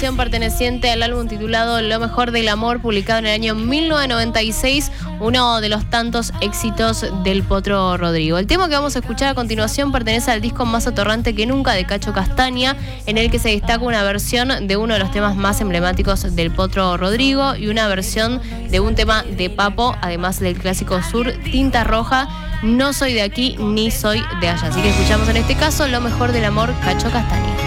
canción perteneciente al álbum titulado Lo mejor del amor, publicado en el año 1996, uno de los tantos éxitos del Potro Rodrigo. El tema que vamos a escuchar a continuación pertenece al disco Más atorrante que nunca, de Cacho Castaña, en el que se destaca una versión de uno de los temas más emblemáticos del Potro Rodrigo y una versión de un tema de Papo, además del clásico Sur, Tinta Roja, No soy de aquí ni soy de allá. Así que escuchamos en este caso Lo mejor del amor, Cacho Castaña.